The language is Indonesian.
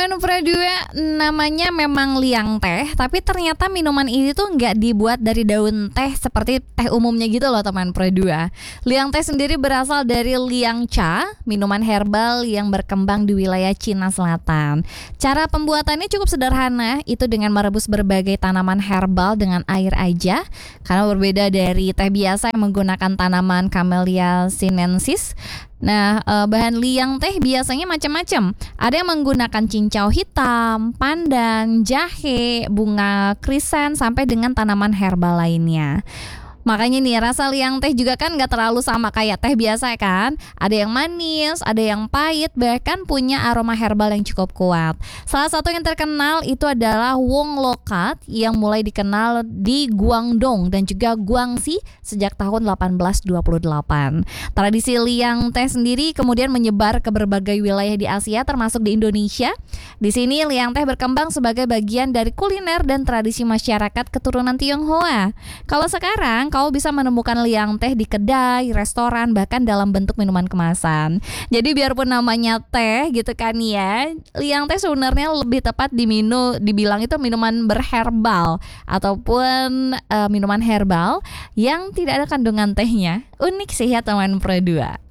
teman Pro 2, namanya memang liang teh, tapi ternyata minuman ini tuh nggak dibuat dari daun teh seperti teh umumnya gitu loh teman Pro 2. Liang teh sendiri berasal dari liang cha, minuman herbal yang berkembang di wilayah Cina Selatan. Cara pembuatannya cukup sederhana, itu dengan merebus berbagai tanaman herbal dengan air aja, karena berbeda dari teh biasa yang menggunakan tanaman Camellia sinensis. Nah, bahan liang teh biasanya macam-macam. Ada yang menggunakan cincau hitam, pandan, jahe, bunga krisen, sampai dengan tanaman herbal lainnya. Makanya nih rasa liang teh juga kan gak terlalu sama kayak teh biasa kan. Ada yang manis, ada yang pahit, bahkan punya aroma herbal yang cukup kuat. Salah satu yang terkenal itu adalah Wong Lokat yang mulai dikenal di Guangdong dan juga Guangxi sejak tahun 1828. Tradisi liang teh sendiri kemudian menyebar ke berbagai wilayah di Asia termasuk di Indonesia. Di sini liang teh berkembang sebagai bagian dari kuliner dan tradisi masyarakat keturunan Tionghoa. Kalau sekarang kau bisa menemukan liang teh di kedai, restoran, bahkan dalam bentuk minuman kemasan. Jadi biarpun namanya teh gitu kan ya, liang teh sebenarnya lebih tepat dibilang itu minuman berherbal ataupun minuman herbal yang tidak ada kandungan tehnya. Unik sih ya teman Pro 2.